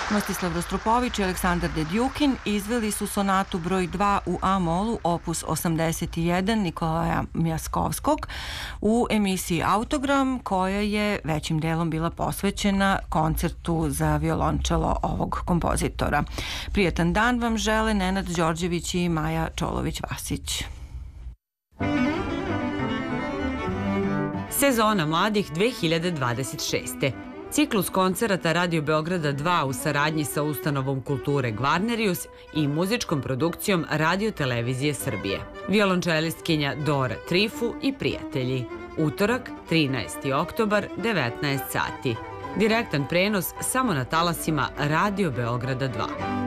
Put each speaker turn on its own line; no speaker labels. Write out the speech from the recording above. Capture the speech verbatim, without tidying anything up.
Mstislav Rostropović i Aleksandar Dedjukin izveli su sonatu broj dva u A-molu, opus osamdeset jedan Nikolaja Mjaskovskog u emisiji Autogram, koja je većim delom bila posvećena koncertu za violončelo ovog kompozitora. Prijatan dan vam žele Nenad Đorđević i Maja Čolović-Vasić.
Sezona mladih dve hiljade dvadeset šeste. Ciklus koncerata Radio Beograda dva u saradnji sa ustanovom kulture Gvarnerius i muzičkom produkcijom Radio Televizije Srbije. Violončelistkinja Dora Trifu i prijatelji. Utorak, trinaesti oktobar, devetnaest sati. Direktan prenos samo na talasima Radio Beograda dva.